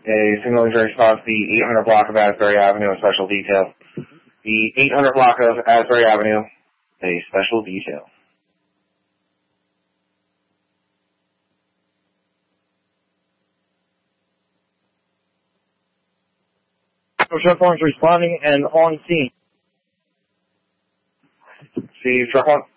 A single injury response, the 800 block of Asbury Avenue, a special detail. The 800 block of Asbury Avenue, a special detail. Truck 1's responding and on scene. See, truck 1.